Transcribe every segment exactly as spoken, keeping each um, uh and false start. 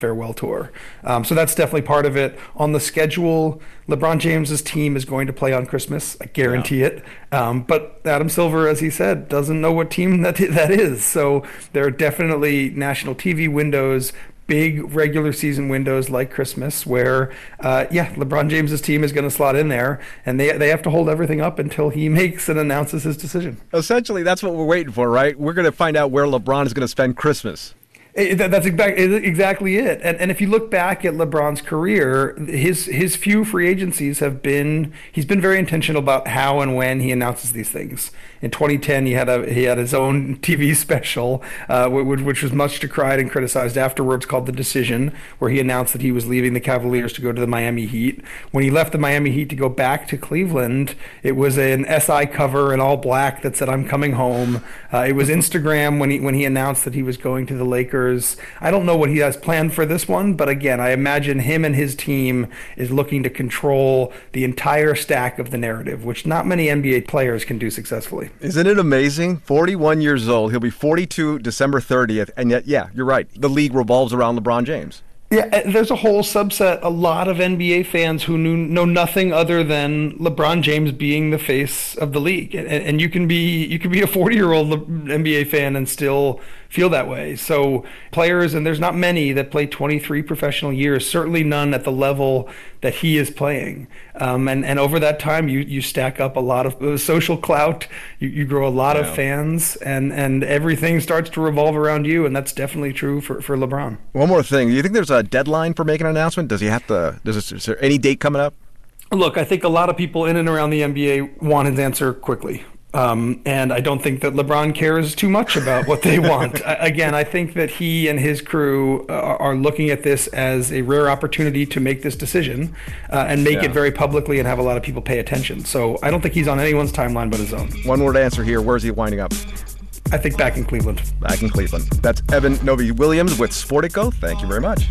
farewell tour. Um, so that's definitely part of it. On the schedule, LeBron James's team is going to play on Christmas. I guarantee yeah. it. Um, but Adam Silver, as he said, doesn't know what team that that is. So there are definitely national T V windows, big regular season windows like Christmas where, uh, yeah, LeBron James's team is going to slot in there, and they they have to hold everything up until he makes and announces his decision. Essentially, that's what we're waiting for, right? We're going to find out where LeBron is going to spend Christmas. It, that's exactly it. And, and if you look back at LeBron's career, his his few free agencies have been, he's been very intentional about how and when he announces these things. In twenty ten, he had a he had his own T V special, uh, which, which was much decried and criticized afterwards, called The Decision, where he announced that he was leaving the Cavaliers to go to the Miami Heat. When he left the Miami Heat to go back to Cleveland, it was an S I cover in all black that said, "I'm coming home." Uh, it was Instagram when he when he announced that he was going to the Lakers. I don't know what he has planned for this one, but again, I imagine him and his team is looking to control the entire stack of the narrative, which not many N B A players can do successfully. Isn't it amazing? forty-one years old. He'll be forty-two December thirtieth. And yet, yeah, you're right. The league revolves around LeBron James. Yeah, there's a whole subset, a lot of N B A fans who knew, know nothing other than LeBron James being the face of the league. And, and you can be you can be a forty-year-old N B A fan and still feel that way. So players, and there's not many that play twenty-three professional years, certainly none at the level that he is playing. Um, and, and over that time, you, you stack up a lot of uh, social clout, you, you grow a lot yeah. of fans, and, and everything starts to revolve around you, and that's definitely true for, for LeBron. One more thing. Do you think there's a deadline for making an announcement? Does he have to, does this, is there any date coming up? Look, I think a lot of people in and around the N B A want his answer quickly. Um, and I don't think that LeBron cares too much about what they want. I, again, I think that he and his crew are, are looking at this as a rare opportunity to make this decision uh, and make yeah. it very publicly and have a lot of people pay attention. So I don't think he's on anyone's timeline but his own. One word answer here. Where's he winding up? I think back in Cleveland. Back in Cleveland. That's Evan Novi-Williams with Sportico. Thank you very much.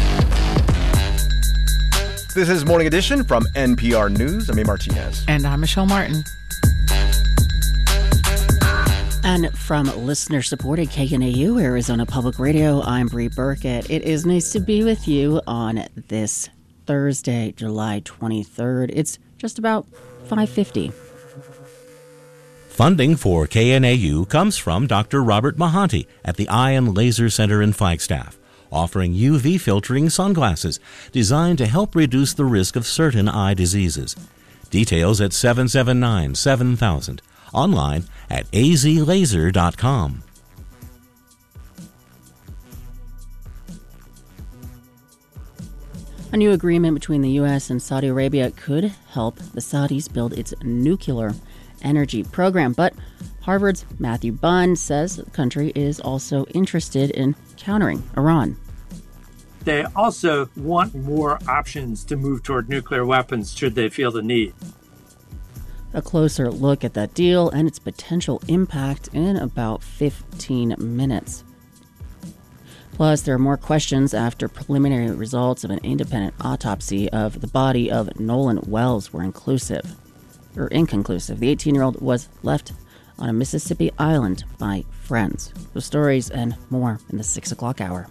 This is Morning Edition from N P R News. I'm A. Martinez. And I'm Michelle Martin. And from listener-supported K N A U, Arizona Public Radio, I'm Bree Burkett. It is nice to be with you on this Thursday, July twenty-third. It's just about five fifty. Funding for K N A U comes from Doctor Robert Mahanti at the Eye and Laser Center in Flagstaff, offering U V filtering sunglasses designed to help reduce the risk of certain eye diseases. Details at seven seven nine, seven thousand. Online at a z laser dot com. A new agreement between the U S and Saudi Arabia could help the Saudis build its nuclear energy program. But Harvard's Matthew Bunn says the country is also interested in countering Iran. They also want more options to move toward nuclear weapons should they feel the need. A closer look at that deal and its potential impact in about fifteen minutes. Plus, there are more questions after preliminary results of an independent autopsy of the body of Nolan Wells were inclusive, or inconclusive. The eighteen-year-old was left on a Mississippi island by friends. The stories and more in the six o'clock hour.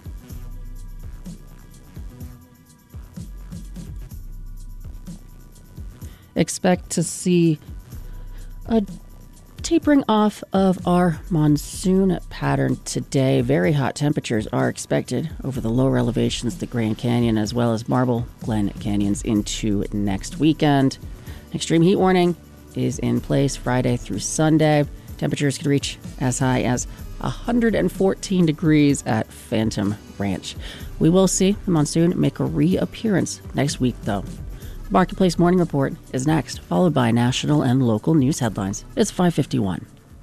Expect to see a tapering off of our monsoon pattern today. Very hot temperatures are expected over the lower elevations of the Grand Canyon as well as Marble Glen Canyons into next weekend. Extreme heat warning is in place Friday through Sunday. Temperatures could reach as high as one hundred fourteen degrees at Phantom Ranch. We will see the monsoon make a reappearance next week, though. Marketplace Morning Report is next, followed by national and local news headlines. It's five fifty-one.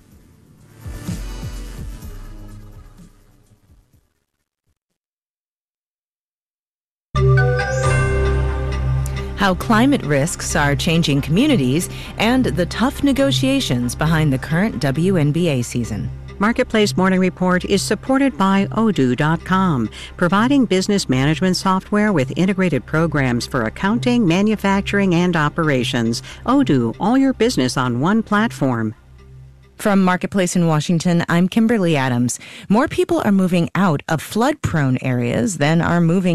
How climate risks are changing communities and the tough negotiations behind the current W N B A season. Marketplace Morning Report is supported by Odoo dot com, providing business management software with integrated programs for accounting, manufacturing, and operations. Odoo, all your business on one platform. From Marketplace in Washington, I'm Kimberly Adams. More people are moving out of flood-prone areas than are moving